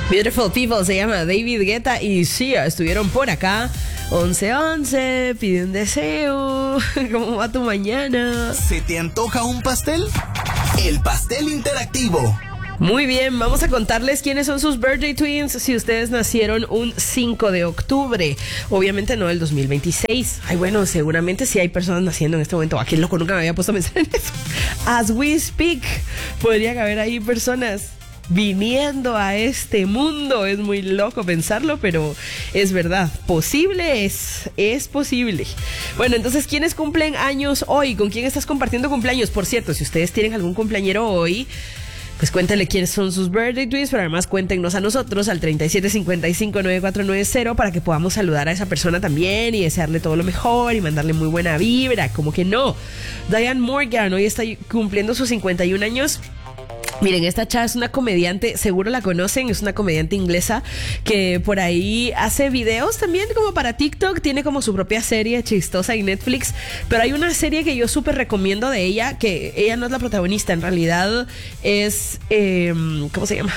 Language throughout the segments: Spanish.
Beautiful People se llama David Guetta y Sia. Estuvieron por acá. 11:11, pide un deseo. ¿Cómo va tu mañana? ¿Se te antoja un pastel? El pastel interactivo. Muy bien, vamos a contarles quiénes son sus birthday twins si ustedes nacieron un 5 de octubre. Obviamente no del 2026. Ay, bueno, seguramente sí hay personas naciendo en este momento. Aquí loco, nunca me había puesto a pensar en eso. As we speak, podrían haber ahí personas viniendo a este mundo. Es muy loco pensarlo, pero es verdad. Posible es posible. Bueno, entonces, ¿quiénes cumplen años hoy? ¿Con quién estás compartiendo cumpleaños? Por cierto, si ustedes tienen algún cumpleañero hoy, pues cuéntenle quiénes son sus birthday twins, pero además cuéntenos a nosotros al 3755-9490 para que podamos saludar a esa persona también y desearle todo lo mejor y mandarle muy buena vibra. Como que no. Diane Morgan hoy está cumpliendo sus 51 años. Miren, esta chava es una comediante, seguro la conocen, es una comediante inglesa que por ahí hace videos también como para TikTok, tiene como su propia serie chistosa en Netflix, pero hay una serie que yo súper recomiendo de ella, que ella no es la protagonista, en realidad es, ¿cómo se llama?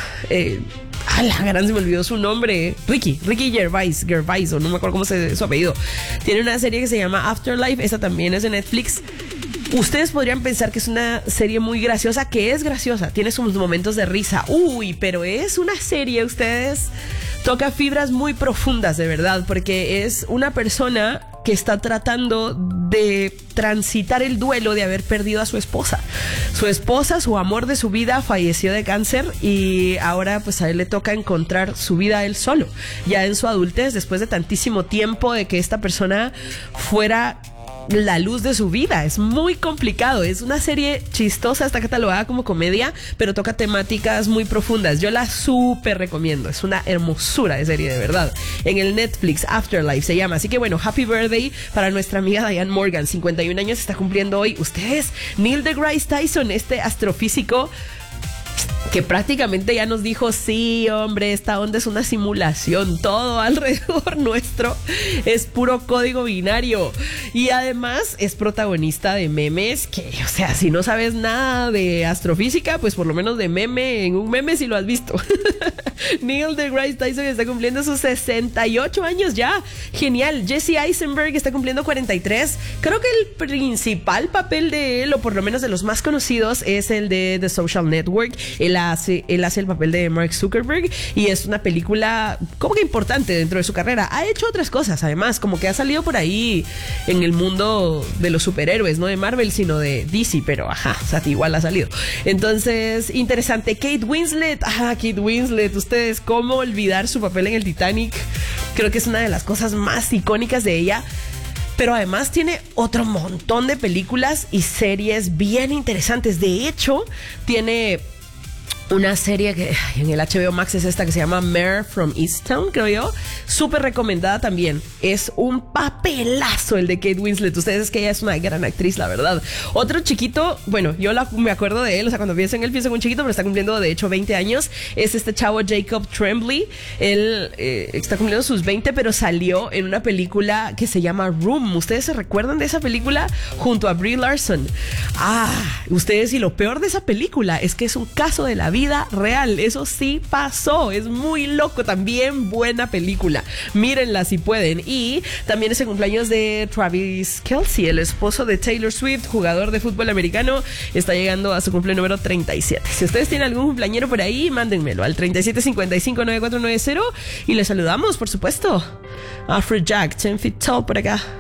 La gran se me olvidó su nombre. Ricky Gervais, o no me acuerdo cómo es su apellido. Tiene una serie que se llama Afterlife, esa también es de Netflix. Ustedes podrían pensar que es una serie muy graciosa, que es graciosa, tiene sus momentos de risa. Uy, pero es una serie, ustedes, toca fibras muy profundas, de verdad, porque es una persona que está tratando de transitar el duelo de haber perdido a su esposa. Su esposa, su amor de su vida, falleció de cáncer y ahora pues a él le toca encontrar su vida a él solo, ya en su adultez, después de tantísimo tiempo de que esta persona fuera la luz de su vida. Es muy complicado, es una serie chistosa, está catalogada como comedia, pero toca temáticas muy profundas. Yo la súper recomiendo, es una hermosura de serie, de verdad. En el Netflix, Afterlife se llama. Así que bueno, happy birthday para nuestra amiga Diane Morgan, 51 años está cumpliendo hoy. Ustedes, Neil deGrasse Tyson, este astrofísico que prácticamente ya nos dijo, sí, hombre, esta onda es una simulación, todo alrededor nuestro es puro código binario. Y además es protagonista de memes que, o sea, si no sabes nada de astrofísica, pues por lo menos de meme, en un meme sí lo has visto. Neil deGrasse Tyson está cumpliendo sus 68 años ya. Genial. Jesse Eisenberg está cumpliendo 43. Creo que el principal papel de él, o por lo menos de los más conocidos, es el de The Social Network. Él hace el papel de Mark Zuckerberg y es una película como que importante dentro de su carrera. Ha hecho otras cosas, además, como que ha salido por ahí en el mundo de los superhéroes, no de Marvel, sino de DC, pero ajá, o sea, igual ha salido. Entonces, interesante. Kate Winslet, ustedes, ¿cómo olvidar su papel en el Titanic? Creo que es una de las cosas más icónicas de ella. Pero además tiene otro montón de películas y series bien interesantes. De hecho, tiene una serie que en el HBO Max es esta que se llama Mare from Easttown, creo yo. Súper recomendada también. Es un papelazo el de Kate Winslet. Ustedes, es que ella es una gran actriz, la verdad. Otro chiquito, bueno, yo me acuerdo de él, o sea, cuando pienso en él, pienso en un chiquito, pero está cumpliendo de hecho 20 años. Es este chavo Jacob Tremblay. Él está cumpliendo sus 20, pero salió en una película que se llama Room. ¿Ustedes se recuerdan de esa película? Junto a Brie Larson. Ustedes, y lo peor de esa película es que es un caso de la vida real, eso sí pasó, es muy loco, también buena película, mírenla si pueden. Y también es el cumpleaños de Travis Kelce, el esposo de Taylor Swift, jugador de fútbol americano, está llegando a su cumpleaños número 37. Si ustedes tienen algún cumpleañero por ahí, mándenmelo al 3755-9490 y les saludamos, por supuesto. Afrojack, 10 Feet Tall por acá.